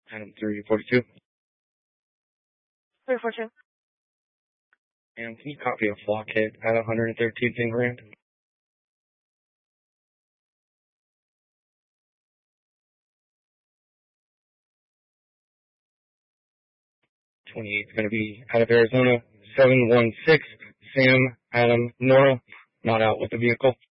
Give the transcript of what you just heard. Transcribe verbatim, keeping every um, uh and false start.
Adam three forty-two. three four two. And can you copy a flock hit at one hundred thirteenth and Grand? twenty-eight is going to be out of Arizona. seven one six, Sam, Adam, Nora, not out with the vehicle.